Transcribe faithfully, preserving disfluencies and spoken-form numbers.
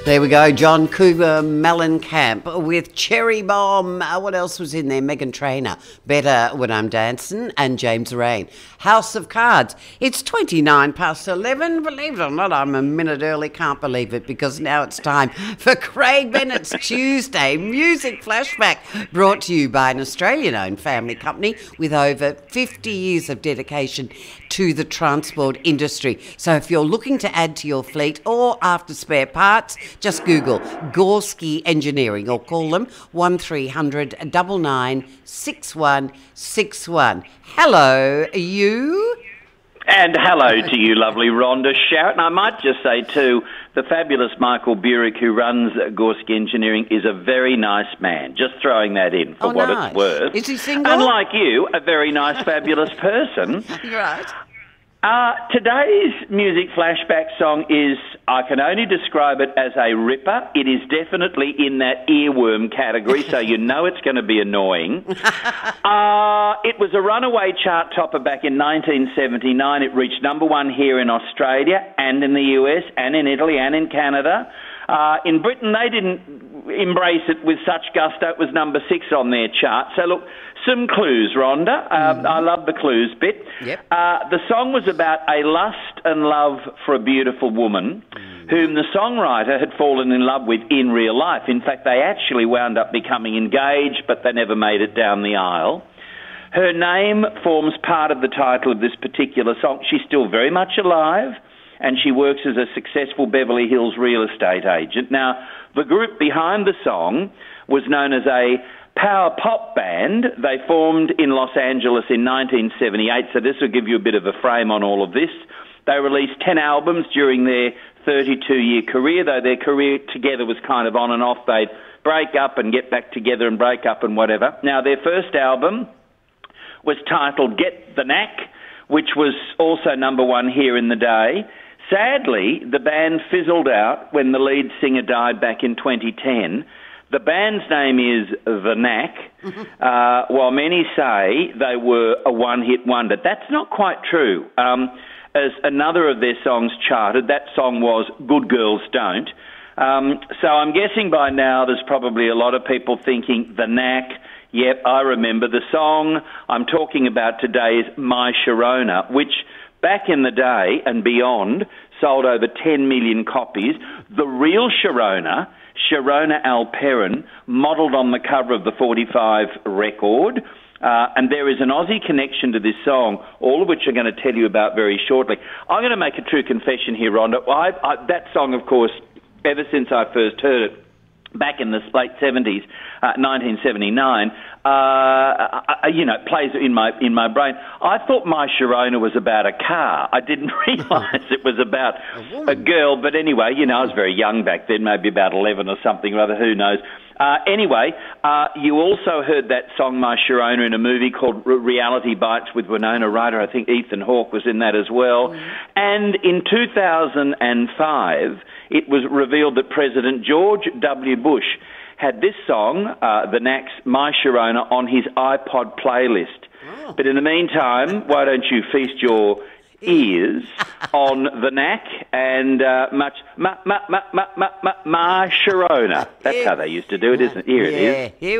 There we go, John Cougar Mellencamp with Cherry Bomb. Uh, what else was in there? Megan Trainor, Better When I'm Dancing, and James Rain. House of Cards. It's twenty-nine past eleven. Believe it or not, I'm a minute early. Can't believe it, because now it's time for Craig Bennett's Tuesday Music Flashback, brought to you by an Australian-owned family company with over fifty years of dedication to the transport industry. So if you're looking to add to your fleet or after spare parts, just Google Gorski Engineering or call them one three hundred nine nine six one six one. Hello, you? And hello to you, lovely Rhonda Sharrett. And I might just say, too, the fabulous Michael Burek, who runs Gorski Engineering, is a very nice man. Just throwing that in for oh, what nice. it's worth. Is he single? Unlike you, a very nice, fabulous person. Right. Uh, today's music flashback song is, I can only describe it as a ripper. It is definitely in that earworm category, so you know it's going to be annoying. Uh, it was a runaway chart topper back in nineteen seventy-nine. It reached number one here in Australia and in the U S and in Italy and in Canada. Uh, in Britain, they didn't embrace it with such gusto. It was number six on their chart. So, look, some clues, Rhonda. Um, mm. I love the clues bit. Yep. Uh, the song was about a lust and love for a beautiful woman mm. whom the songwriter had fallen in love with in real life. In fact, they actually wound up becoming engaged, but they never made it down the aisle. Her name forms part of the title of this particular song. She's still very much alive, and she works as a successful Beverly Hills real estate agent. Now, the group behind the song was known as a power pop band. They formed in Los Angeles in nineteen seventy-eight, so this will give you a bit of a frame on all of this. They released ten albums during their thirty-two-year career, though their career together was kind of on and off. They'd break up and get back together and break up and whatever. Now, their first album was titled Get the Knack, which was also number one here in the day. Sadly, the band fizzled out when the lead singer died back in twenty ten. The band's name is The Knack, uh, while many say they were a one-hit wonder. That's not quite true. Um, as another of their songs charted, that song was Good Girls Don't. Um, so I'm guessing by now there's probably a lot of people thinking The Knack. Yep, I remember. The song I'm talking about today is My Sharona, which back in the day and beyond sold over ten million copies. The real Sharona, Sharona Alperin, modelled on the cover of the forty-five record. Uh, and there is an Aussie connection to this song, all of which I'm going to tell you about very shortly. I'm going to make a true confession here, Rhonda. I, I, that song, of course, ever since I first heard it, back in the late seventies, uh, nineteen seventy-nine, uh, I, you know, plays in my in my brain. I thought My Sharona was about a car. I didn't realise it was about a, a girl. But anyway, you know, I was very young back then, maybe about eleven or something or other, who knows. Uh, anyway, uh, you also heard that song, My Sharona, in a movie called Reality Bites with Winona Ryder. I think Ethan Hawke was in that as well. Mm. And in two thousand five, it was revealed that President George W. Bush had this song, uh, The Knack's My Sharona, on his iPod playlist. Oh. But in the meantime, why don't you feast your ears on The Knack and uh, much ma, ma, ma, ma, ma, ma, Ma Sharona. That's how they used to do it, isn't it? Here yeah. it is. Here